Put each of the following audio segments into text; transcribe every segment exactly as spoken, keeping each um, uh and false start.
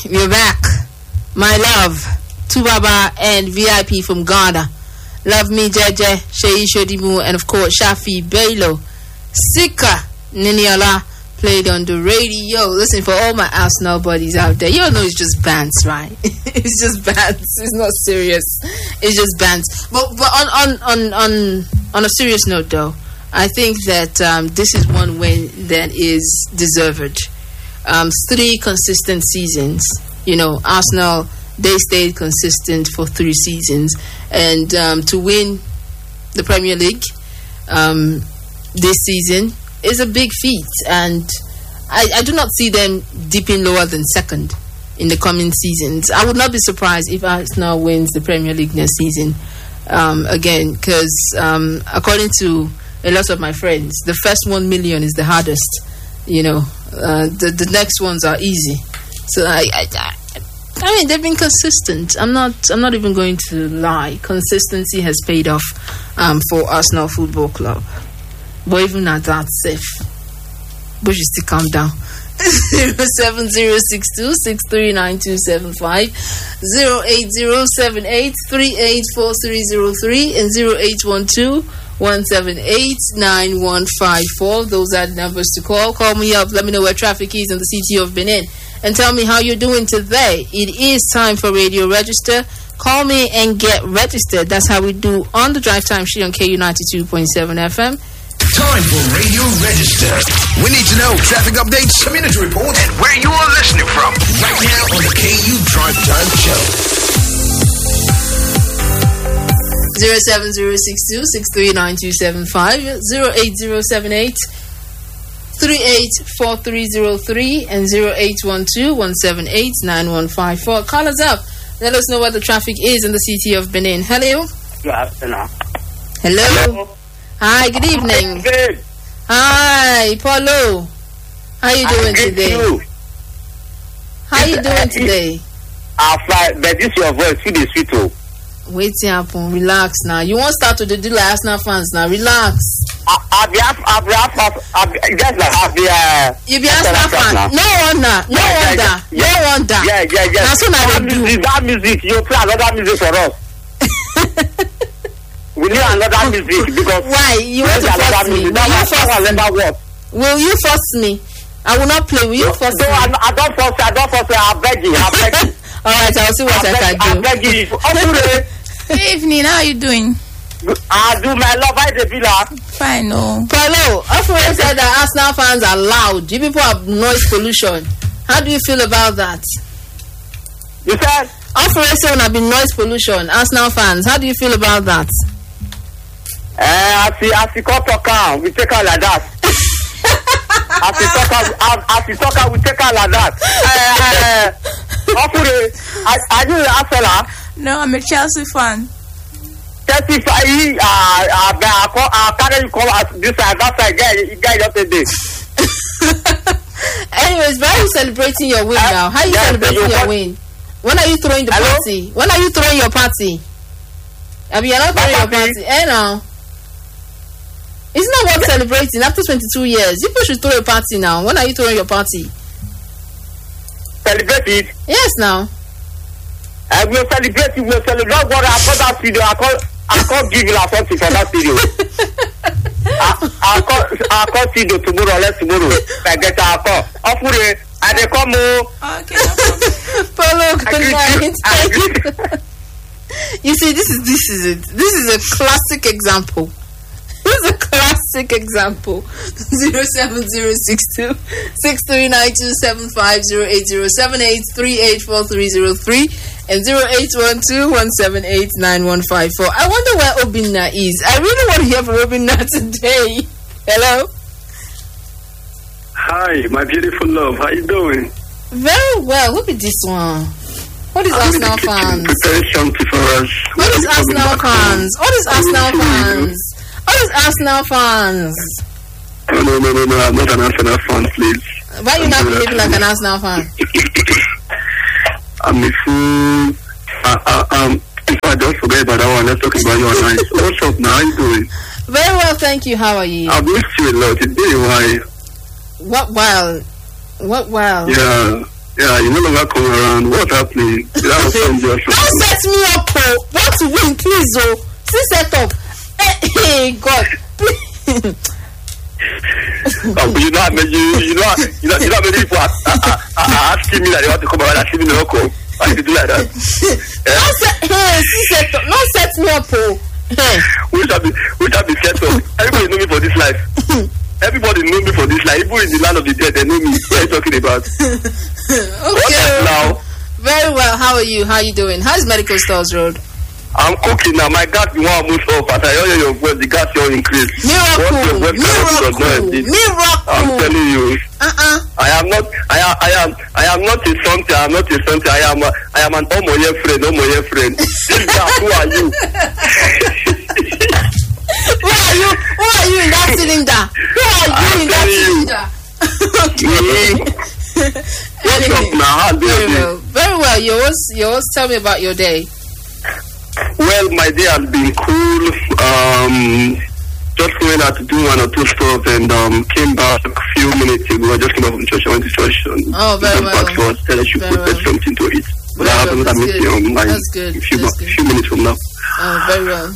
we're back. My love, Tubaba and V I P from Ghana. Love me, Jeje, Sheyi Shodimu, and of course, Shafi Bello. Sika Niniola played on the radio. Listen, for all my Arsenal buddies out there, you all know it's just bands, right? It's just bands. It's not serious. It's just bands. But but on on on on, on a serious note, though, I think that um, this is one win that is deserved. Um, three consistent seasons. You know, Arsenal, they stayed consistent for three seasons. And um, to win the Premier League um, this season is a big feat. And I, I do not see them dipping lower than second in the coming seasons. I would not be surprised if Arsenal wins the Premier League next season um, again. Because um, according to a lot of my friends, the first one million is the hardest. You know, uh, the the next ones are easy. So I, I, I mean, they've been consistent. I'm not, I'm not even going to lie. Consistency has paid off um, for Arsenal Football Club. But even at that, safe, but you still calm down. Zero seven zero six two six three nine two seven five, zero eight zero seven eight three eight four three zero three, and zero eight one two. one seven eight nine one five four. Those are the numbers to call. Call me up. Let me know where traffic is in the city of Benin. And tell me how you're doing today. It is time for Radio Register. Call me and get registered. That's how we do on the Drive Time Sheet on K U ninety-two point seven F M. Time for Radio Register. We need to know traffic updates, community report, and where you are listening from. Right now on the K U Drive Time Show. Zero seven zero six two six three nine two seven five, zero eight zero seven eight three eight four three zero three, and zero eight one two one seven eight nine one five four. Call us up. Let us know what the traffic is in the city of Benin. Hello. Good afternoon. Hello. Hello. Hi. Good evening. Good. Hi, Paulo. How you doing today? You. How you doing today? I'm fine, but this your voice. You the sweet oh. Wait happen. Relax now. You won't start to do like Arsenal fans now. Relax. I'll be up. I'll be up. I'll be just like I'll be. Uh, you be Arsenal fan. No wonder. No yeah, wonder. Yeah, yeah. No wonder. Yeah, yeah, yeah. That's what I that do. Music, that music. You play another music for us. We need another music because. Why? You want to force me? Will you force me? Will you force me? I will not play. Will you force no, me? I, I don't force you. I don't force you. I beg you. I beg you. All right. I'll see what I, I beg, can do. I beg you. Okay. Good evening, how are you doing? I do my love. I the villa. Fine, no. Paulo, Afro said that Arsenal fans are loud. You people have noise pollution. How do you feel about that? You said? Afro said have been noise pollution. Arsenal fans, how do you feel about that? Uh, as he as he call talker, we take her like that. As he talker, as, as he talker, we take her like that. Uh, Afro, are, are you an Arsenal? No, I'm a Chelsea fan. Chelsea fan, uh, uh, I can't you call us this side, that side, guy, guy just a day. Anyways, why are you celebrating your win uh, now? How are you yes, celebrating you your want... win? When are you throwing the Hello? party? When are you throwing your party? I mean, you're not throwing your party. Eh, now. It's not worth celebrating after twenty-two years. People should throw a party now. When are you throwing your party? Celebrate it? Yes, now. I will celebrate it. We'll celebrate. Don't worry, I call that video. I call, I call give you a something for that video. I, I'll call, I'll call video tomorrow, let's tomorrow. I get our call. Offer I they come home. Okay, no problem. Paulo, good night. Thank you. You see, this is this is it. This is a classic example. This is a classic example. Zero seven zero six two six three nine two seven five, zero eight zero seven eight three eight four three zero three, and zero eight one two one seven eight nine one five four. I wonder where Obinna is. I really want to hear from Obinna today. Hello. Hi, my beautiful love. How you doing? Very well. Who be this one? What is I'm Arsenal fans? Preparing something for us. What is Arsenal fans? What is Arsenal fans? What is Arsenal fans? No, no, no, no, no. I'm not an Arsenal fan, please. Why are you not behaving like an Arsenal fan? I'm a fool. Uh, uh, um, if I don't forget about that one, let's talk about your night. What's up now? How you doing? Very well, thank you. How are you? I've missed you a lot. It's been a while. What while? What while? Yeah. Yeah, you no longer come around. What's happening? That was from Joshua. Don't set me up, oh. Want to win, please, oh. See, set up. Hey, hey God. um, you know, you, you know, you know, you know, many people are, are, are asking me that they want to come around and see me no come. Why you do like that? Yeah? Don't set, hey, see, set up. Don't set me up, oh. Hey. We shall be, we shall be set up. Everybody know me for this life. Everybody know me for this life. Even in the land of the dead, they know me. What are you talking about? Okay. Now? Very well. How are you? How are you doing? How's Medical Stores Road? I'm cooking now. My gas is one move off. As I hear your voice, the gas will increase. Miracle. Miracle. Miracle. I'm telling you. Uh-uh. I am not. I am. I am. I am not a something. I am not a something. I am. A, I am an Omoye friend. Omoye friend. Who are you? Who are you? Who are you in that cylinder? Who are you I'm in that telling cylinder? Okay. What's Anyway, up now? How do very you well. Very well. You always, you always tell me about your day. Well, my day has been cool. Um, just went out to do one or two stuff and um, came back a few minutes ago. I just came back from church. I went to church. And Oh, very just well. back to us. Said I should Very prepare well. something to eat. But Very I have well. another That's meeting good. on my That's good. a few, That's a good. few minutes from now. Oh, very well.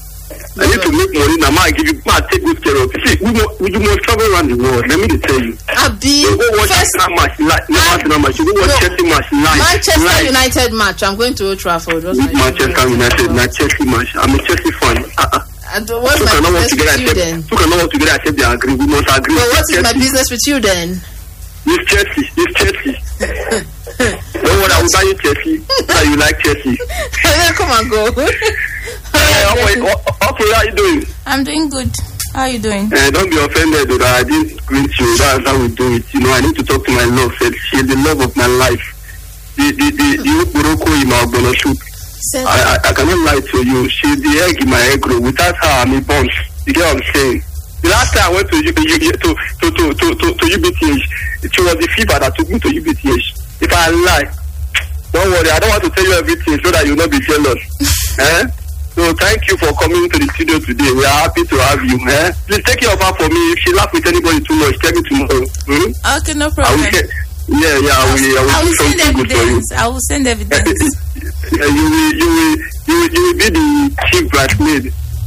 I need to make money now. I give you, I take good care of you. See, we must, we must travel around the world. Let me tell you. Abi, You go watch first, Arsenal match live. No, Arsenal match. You go watch No. Chelsea match live. Manchester live. United match. I'm going to Old Trafford. What's my Manchester United, not Chelsea match. I'm a Chelsea fan. Uh-uh. And what's Two my cannot work business together with you except then? two cannot work together except they agree. We must agree. But what is my Chelsea. business with you then? It's Chelsea. It's Chelsea. Don't worry, I will buy you Chelsea. So you like Chelsea. Come on, go. Hey, okay, okay, how you doing? I'm doing good. How are you doing? Uh, don't be offended though, that I didn't greet you. That's how we do it. You know, I need to talk to my love. She's the love of my life. The the the the Ukuroko in my bono soup. Said- I, I I cannot lie to you. She's the egg in my egg roll. Without her, I'm a bunch. You get what I'm saying? The last time I went to U- U- U- to to to to to, to U B T H, it was the fever that took me to U B T H. If I lie, don't worry. I don't want to tell you everything so that you'll not be jealous. eh? So thank you for coming to the studio today. We are happy to have you. Eh? Please take care of her for me. If she laugh with anybody too much, tell me tomorrow. Hmm? Okay, no I problem. will get, yeah, yeah, I will, I will, I will do send something good for you. evidence. I will send evidence. Yeah, you will, you will, you will, you will be the chief bridesmaid.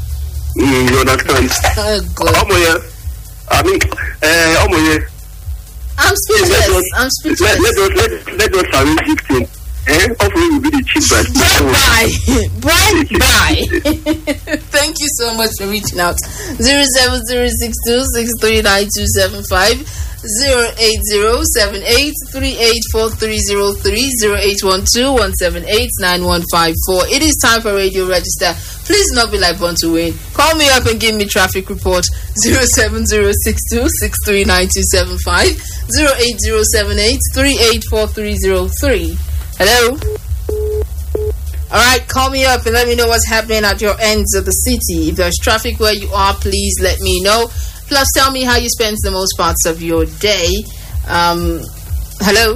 Mm, you understand? Oh, God. Omoye, I mean, uh, Omoye, I'm speechless. I'm let, speechless. let us let, let us arrange this thing. Eh? Hopefully, will be the chief bridesmaid. Bye bye. Bye bye. Thank you so much for reaching out. Zero seven zero six two six three nine two seven five zero eight zero seven eight three eight four three zero three zero eight one two one seven eight nine one five four. It is time for Radio Register. Please not be like Born to Win. Call me up and give me traffic report. Zero seven zero six two six three nine two seven five zero eight zero seven eight three eight four three zero three. Hello. All right, call me up and let me know what's happening at your ends of the city. If there's traffic where you are, please let me know. Plus, tell me how you spend the most parts of your day. Um, hello.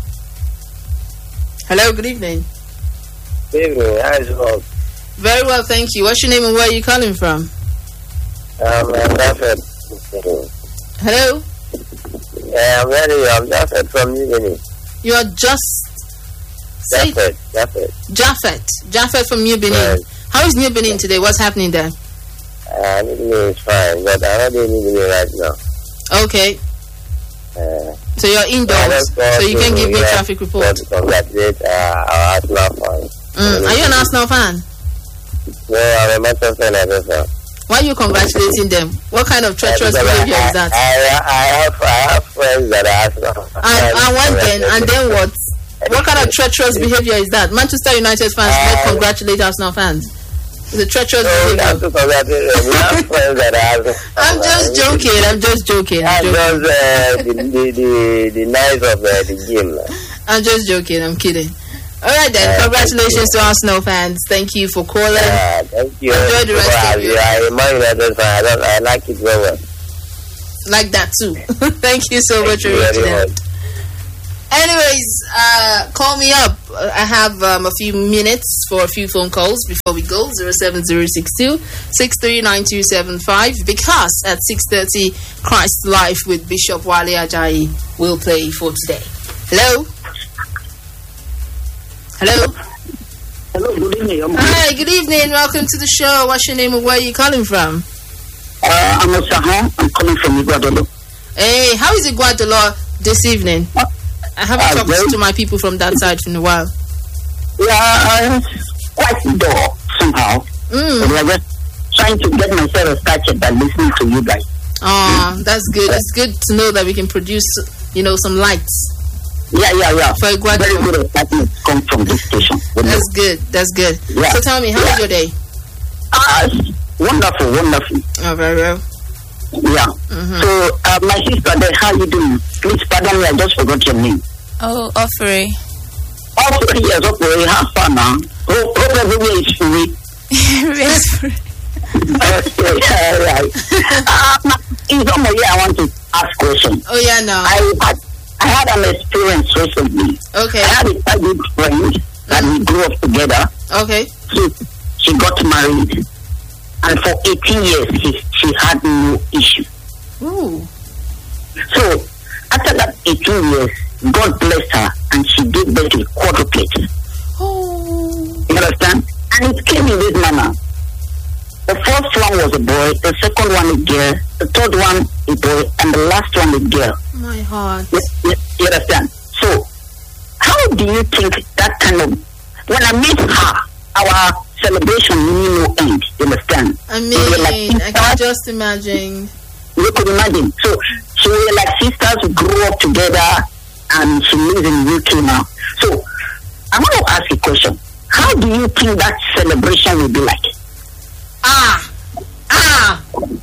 Hello. Good evening. Good evening. How is it going? Very well, thank you. What's your name and where are you calling from? Um, I'm Jafet. Hello. Yeah, I'm ready. I'm Jafet from New Guinea. You are just say Jafet. Jafet. Japheth. Japheth from New Benin. Right. How is New Benin today? What's happening there? Uh, New Guinea is fine, but I'm not in New Guinea right now. Okay. Uh, So you're indoors, so you can give me a traffic report. To congratulate uh, our Arsenal fans. Mm. Are you an Arsenal fan? No, I'm a Manchester United fan. Why are you congratulating them? What kind of treacherous Uh, behavior I, is that? I, I, I have I have friends that are Arsenal fans. And, and what then? And then what? What kind of treacherous behavior is that? Manchester United fans Uh, don't congratulate Arsenal fans. It's a treacherous So we have behavior. to congratulate them. We have friends that are Arsenal fans. I'm just joking. I'm just joking. I'm That's joking. just uh, the, the, the, the nice of uh, the game. I'm just joking. I'm kidding. All right then. Uh, Congratulations to Arsenal fans. Thank you for calling. Uh, thank you. Enjoy the rest Well, of your you are a Man United fan. I, don't, I like it very well. Like that too. Thank you so Thank much for you very reaching out. much. Anyways, uh, call me up. Uh, I have um, a few minutes for a few phone calls before we go. Zero seven zero six two six three nine two seven five. Because at six thirty, Christ Life with Bishop Wale Ajayi will play for today. Hello. Hello. Hello, good evening. I'm Hi, good evening. Welcome to the show. What's your name and where are you calling from? Uh, I'm Osahan. I'm calling from Iguadolo. Hey, how is Iguadolo this evening? Uh, I haven't uh, talked well, to my people from that side in a while. Yeah, uh, quite dull somehow. Mm. But I'm just trying to get myself started by listening to you guys. Oh, that's good. It's good to know that we can produce, you know, some lights. Yeah, yeah, yeah. For Iguadolo. Very good excitement come from this station. That's good. That's good. Yeah. So tell me, how yeah. was your day? Uh, wonderful, wonderful. Oh, very well. Yeah. Mm-hmm. So, uh, my sister there, how you doing? Please pardon me, I just forgot your name. Oh, Offrey. Oh, three years old, we have fun now. Oh, hope everywhere is free. Yes, free. Okay, all right. Uh, in some way, I want to ask question. Oh, yeah, no. I had, I had an experience recently. Okay. I had a quite good friend that we grew up together. Okay. She, she got married. And for eighteen years, she, she had no issue. Ooh. So, after that eighteen years, God blessed her and she gave birth to a quadruplet. Oh. You understand? And it came in this manner. The first one was a boy, the second one a girl, the third one a boy, and the last one a girl. My heart. You, you, you understand? So, how do you think that kind of... When I met her, our celebration knew no end. You understand? I We were like mean, I sisters. can just imagine. You could imagine. So, she were like sisters who grew up together and she lives in U K now. So, I want to ask you a question. How do you think that celebration will be like? Ah! Ah!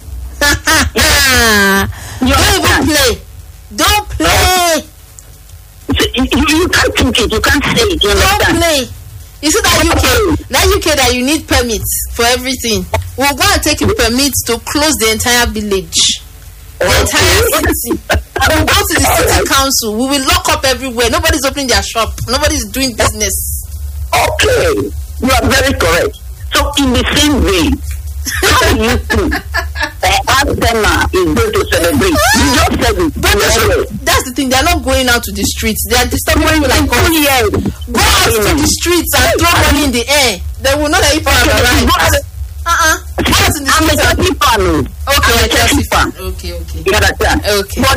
You Don't even understand? play. Don't play. So, you, you, you can't think it. You can't say it. You Don't understand? play. You see that U K, that U K that you need permits for everything. We'll go and take a permit to close the entire village. The entire city. We'll go to the city council. We will lock up everywhere. Nobody's opening their shop. Nobody's doing business. Okay, you are very correct. So in the same way, how do you think the Arsenal is going to celebrate? You just said it. But Yes. that's the thing. They're not going out to the streets. They are disturbing people like Two us. years. Go out to the streets and throw money in the air. They will not let you have a right. Uh-uh. Out in the I'm a streets. Chelsea fan. oh. Okay, I'm a Chelsea fan. Okay, okay. You understand? Okay. But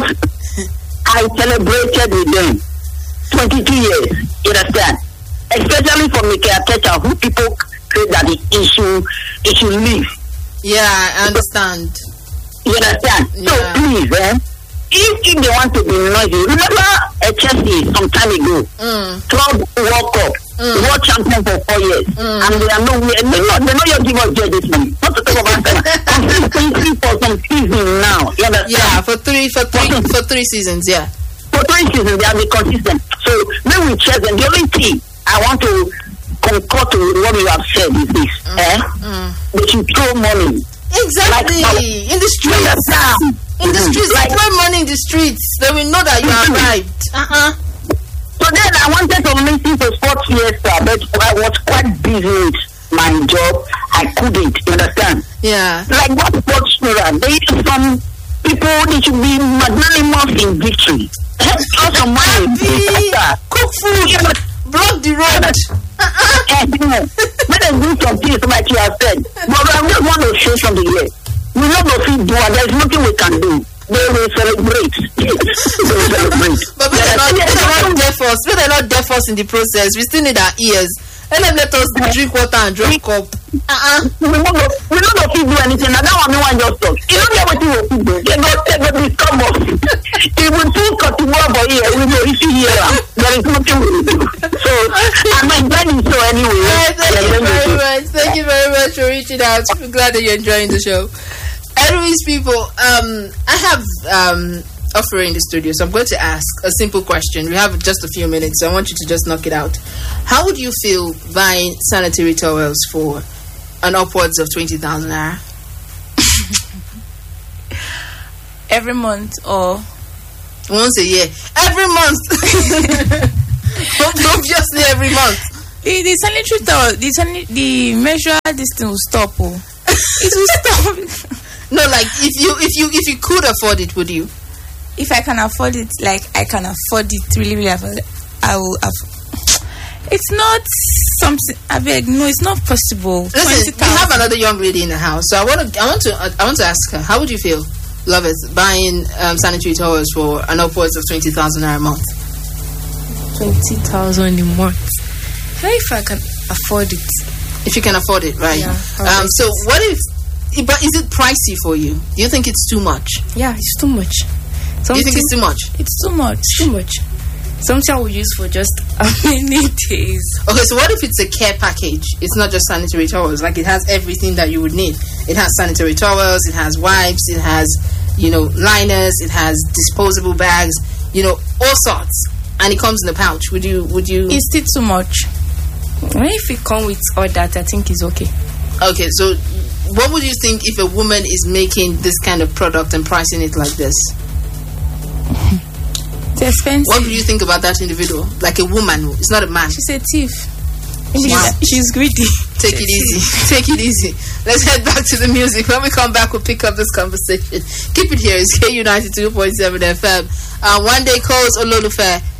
I celebrated with them twenty-two years. You understand? Especially for Mikel Arteta, who people say that it should, it should leave. Yeah, I understand. You understand? Yeah. So please, eh, if, if they want to be noisy, remember uh, Chelsea some time ago, Mm. Club World Cup, Mm. World Champion for four years, Mm. and they are nowhere. They not, they not yet give us joy this money. Not to talk about that. Consistency for some season now. You understand? Yeah, for three, for three, for three seasons. Yeah. For three seasons, they have been consistent. So when we check them, the only thing I want to concur to what you have said is this: Mm. eh, Mm. they should throw money. Exactly. Like, in the streets. In the Mhm. streets. Like- Throw money in the streets. They will know that you Mhm. arrived. Uh-uh. So then I wanted to listen to Sports Fiesta, but I was quite busy with my job. I couldn't, you understand? Yeah. Like what Sports Fiesta, they some people, they should be magnanimous in victory. Throw some money. Happy. Cook food. Block the road. Uh-uh. Let us do some things like you have said. But I just want to show something here. We know the feet do, and there's nothing we can do. They will celebrate. They will celebrate. But we are not, we are not deaf us. We are not deaf us in the process. We still need our ears. And then let us drink water and drink cup. Uh-uh. We know the we know the feet do anything. And now I'm one just talk. You don't get what you will do. They go take what we come up. If we think of the world for here, we know if you hear them. There is nothing we will do. So I'm enjoying the show anyway. Right, thank Yeah, you let me very see. much. Thank you very much for reaching out. I'm glad that you're enjoying the show. Anyways, people, um, I have um offer in the studio, so I'm going to ask a simple question. We have just a few minutes, so I want you to just knock it out. How would you feel buying sanitary towels for an upwards of twenty thousand naira? Every month or Once a year, every month. Obviously, every month. the, the sanitary towel, the sani- the measure this thing will stop. Oh, it will stop. No, like if you if you if you could afford it, would you? If I can afford it, like I can afford it, really, really afford it, I will. Aff- It's not something. I beg, no, it's not possible. Listen, we have another young lady in the house, so I want to, I want to, I want to ask her, how would you feel, lovers, buying um, sanitary towels for an upwards of twenty thousand naira a month? Twenty thousand a month. How if I can afford it? If you can afford it, right? Yeah. Um, so what if? But is it pricey for you? Do you think it's too much? Yeah, it's too much. Do you think it's too much? It's too much. It's too much. Something I will use for just how many days? Okay, so what if it's a care package? It's not just sanitary towels. Like, it has everything that you would need. It has sanitary towels, it has wipes, it has, you know, liners, it has disposable bags, you know, all sorts. And it comes in a pouch. Would you, would you? It's still too much. Well, if it come with all that, I think it's okay. Okay, so what would you think if a woman is making this kind of product and pricing it like this? It's expensive. What do you think about that individual? Like a woman, it's not a man. She's a thief. She's, Wow. She's greedy. Take it easy. Take it easy. Let's head back to the music. When we come back, we'll pick up this conversation. Keep it here. It's K U ninety-two point seven F M. Uh, one day calls Ololufe.